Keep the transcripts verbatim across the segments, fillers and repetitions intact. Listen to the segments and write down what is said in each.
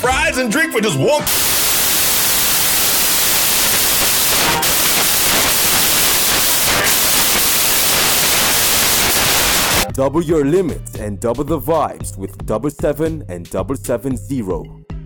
fries and drink for just one. Double your limits and double the vibes with double seven and double seven zero.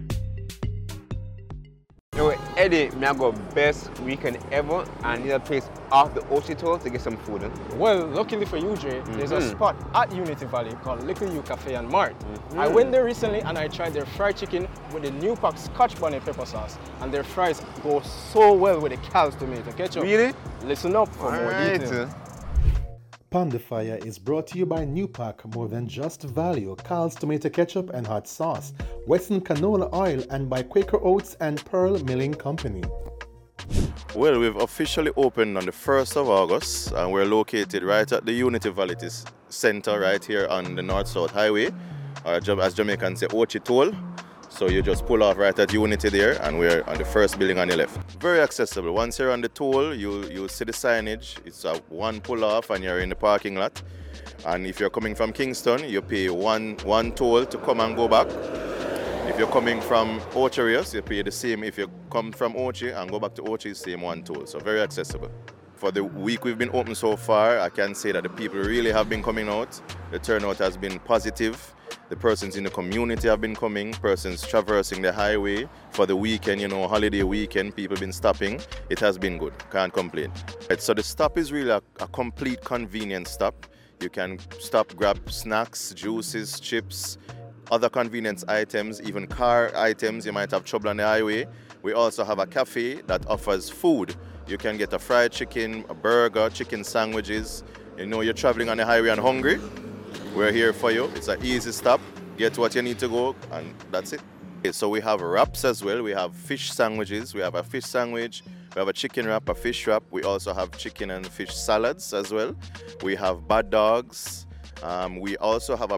Yo, Eddie, me I go best weekend ever and need a place off the Ochi tour to get some food. Eh? Well, luckily for you, Jay, there's Mm-hmm. a spot at Unity Valley called Little U Cafe and Mart. Mm-hmm. I went there recently and I tried their fried chicken with the new pack Scotch bonnet pepper sauce. And their fries go so well with the Cal's tomato ketchup. Really? Listen up for more Alright. details. Pond Fire is brought to you by Newpack, more than just value, Carl's tomato ketchup and hot sauce, Western canola oil, and by Quaker Oats and Pearl Milling Company. Well, we've officially opened on the first of August and we're located right at the Unity Valley Center right here on the North-South Highway, or as Jamaicans say, Ochi Toll. So you just pull off right at Unity there and we're on the first building on your left. Very accessible. Once you're on the toll, you you see the signage. It's a one pull off and you're in the parking lot. And if you're coming from Kingston, you pay one, one toll to come and go back. If you're coming from Ochi Rios, you pay the same. If you come from Ochi and go back to Ochi, same one toll. So very accessible. For the week we've been open so far, I can say that the people really have been coming out. The turnout has been positive. The persons in the community have been coming, persons traversing the highway for the weekend, you know, holiday weekend, people been stopping. It has been good, can't complain. Right, so the stop is really a, a complete convenience stop. You can stop, grab snacks, juices, chips, other convenience items, even car items. You might have trouble on the highway. We also have a cafe that offers food. You can get a fried chicken, a burger, chicken sandwiches. You know you're traveling on the highway and hungry. We're here for you. It's an easy stop. Get what you need to go, and that's it. Okay, so we have wraps as well. We have fish sandwiches. We have a fish sandwich. We have a chicken wrap, a fish wrap. We also have chicken and fish salads as well. We have bad dogs. Um, we also have a